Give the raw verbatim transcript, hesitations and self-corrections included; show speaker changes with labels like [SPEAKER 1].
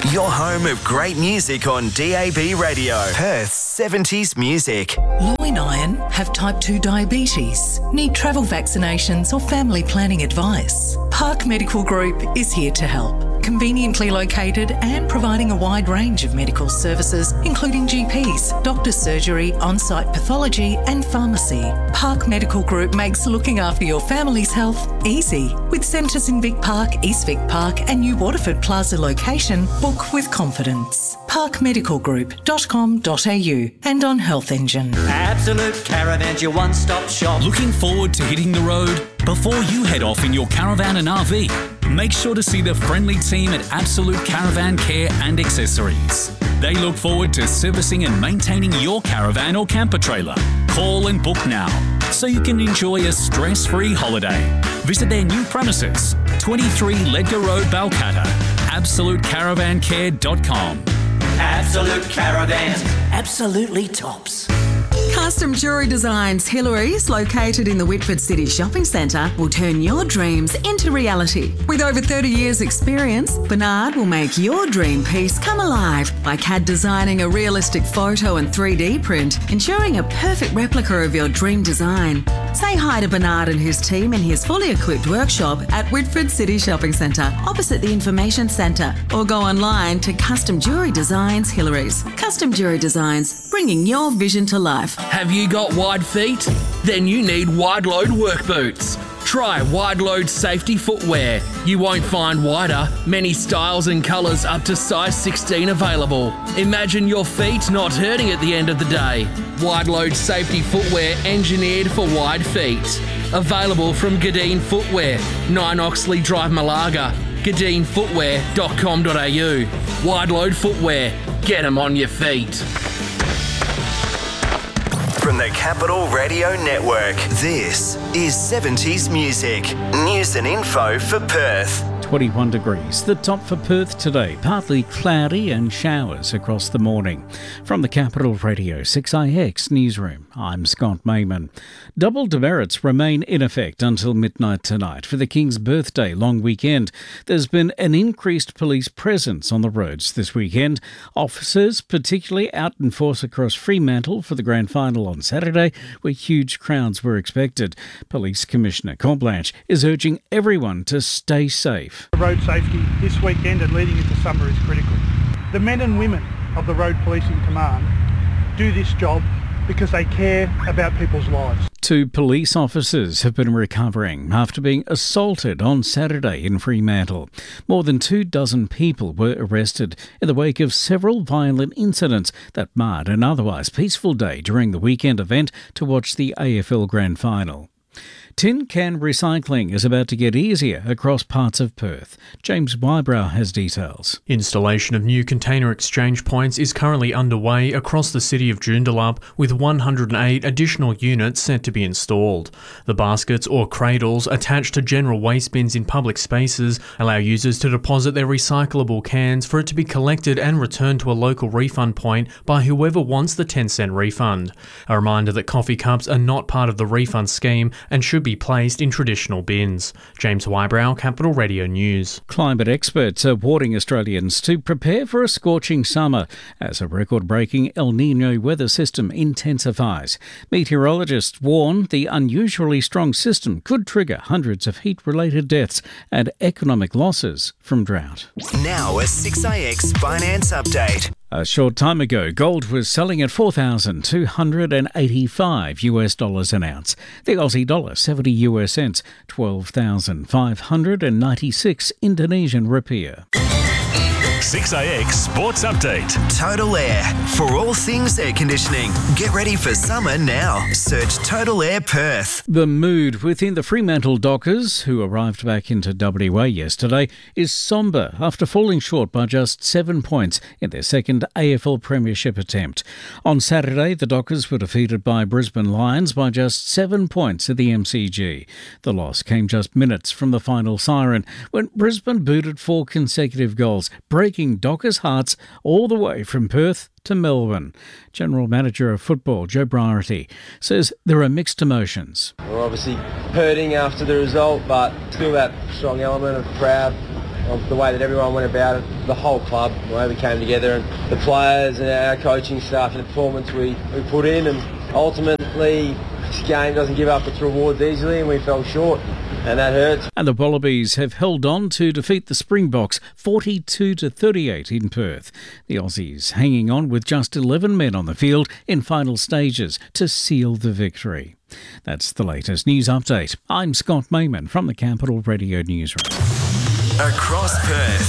[SPEAKER 1] Your home of great music on D A B Radio. Perth's seventies music.
[SPEAKER 2] Low in iron, have type two diabetes, need travel vaccinations or family planning advice? Park Medical Group is here to help. Conveniently located and providing a wide range of medical services, including G Ps, doctor's surgery, on-site pathology and pharmacy. Park Medical Group makes looking after your family's health easy. With centres in Vic Park, East Vic Park and New Waterford Plaza location, book with confidence. park medical group dot com dot a u and on Health Engine.
[SPEAKER 3] Absolute Caravans, your one-stop shop.
[SPEAKER 4] Looking forward to hitting the road? Before you head off in your caravan and R V, make sure to see the friendly team at Absolute Caravan Care and Accessories. They look forward to servicing and maintaining your caravan or camper trailer. Call and book now so you can enjoy a stress-free holiday. Visit their new premises, twenty-three Ledgar Road, Balcatta. absolute caravan care dot com.
[SPEAKER 3] Absolute Caravans, absolutely tops.
[SPEAKER 5] Custom Jewellery Designs Hillary's, located in the Whitford City Shopping Centre, will turn your dreams into reality. With over thirty years experience, Bernard will make your dream piece come alive by C A D designing a realistic photo and three D print, ensuring a perfect replica of your dream design. Say hi to Bernard and his team in his fully equipped workshop at Whitford City Shopping Centre, opposite the Information Centre, or go online to Custom Jewellery Designs Hillary's. Custom Jewellery Designs, bringing your vision to life.
[SPEAKER 6] Have you got wide feet? Then you need Wide Load work boots. Try Wide Load safety footwear. You won't find wider, many styles and colours up to size sixteen available. Imagine your feet not hurting at the end of the day. Wide Load safety footwear engineered for wide feet. Available from Gadeen Footwear, nine Oxley Drive, Malaga. gadeen footwear dot com dot a u. Wide Load Footwear. Get 'em on your feet.
[SPEAKER 1] From the Capital Radio Network, this is seventies Music. News and info for Perth.
[SPEAKER 7] twenty-one degrees. The top for Perth today. Partly cloudy and showers across the morning. From the Capital Radio six I X newsroom, I'm Scott Mayman. Double demerits remain in effect until midnight tonight for the King's birthday long weekend. There's been an increased police presence on the roads this weekend. Officers particularly out in force across Fremantle for the grand final on Saturday, where huge crowds were expected. Police Commissioner Con Blanche is urging everyone to stay safe.
[SPEAKER 8] Road safety this weekend and leading into summer is critical. The men and women of the Road Policing Command do this job because they care about people's lives.
[SPEAKER 7] Two police officers have been recovering after being assaulted on Saturday in Fremantle. More than two dozen people were arrested in the wake of several violent incidents that marred an otherwise peaceful day during the weekend event to watch the A F L Grand Final. Tin can recycling is about to get easier across parts of Perth. James Wybrow has details.
[SPEAKER 9] Installation of new container exchange points is currently underway across the city of Joondalup, with one hundred eight additional units set to be installed. The baskets or cradles attached to general waste bins in public spaces allow users to deposit their recyclable cans for it to be collected and returned to a local refund point by whoever wants the ten cent refund. A reminder that coffee cups are not part of the refund scheme and should be placed in traditional bins. James Wybrow, Capital Radio News.
[SPEAKER 7] Climate experts are warning Australians to prepare for a scorching summer as a record-breaking El Niño weather system intensifies. Meteorologists warn the unusually strong system could trigger hundreds of heat-related deaths and economic losses from drought.
[SPEAKER 1] Now a six I X finance update.
[SPEAKER 7] A short time ago, gold was selling at four thousand two hundred eighty-five US dollars an ounce. The Aussie dollar seventy US cents, twelve thousand five hundred ninety-six Indonesian rupiah.
[SPEAKER 10] six I X Sports Update.
[SPEAKER 1] Total Air. For all things air conditioning, get ready for summer now. Search Total Air Perth.
[SPEAKER 7] The mood within the Fremantle Dockers, who arrived back into W A yesterday, is sombre after falling short by just seven points in their second A F L Premiership attempt. On Saturday, the Dockers were defeated by Brisbane Lions by just seven points at the M C G. The loss came just minutes from the final siren when Brisbane booted four consecutive goals, breaking Dockers' hearts all the way from Perth to Melbourne. General Manager of Football, Joe Briarty, says there are mixed emotions.
[SPEAKER 11] We're obviously hurting after the result, but still that strong element of proud of the way that everyone went about it, the whole club, the way we came together, and the players and our coaching staff and the performance we, we put in. And ultimately, this game doesn't give up its rewards easily, and we fell short, and that hurts.
[SPEAKER 7] And the Wallabies have held on to defeat the Springboks forty-two to thirty-eight in Perth. The Aussies hanging on with just eleven men on the field in final stages to seal the victory. That's the latest news update. I'm Scott Mayman from the Capital Radio Newsroom.
[SPEAKER 1] Across Perth.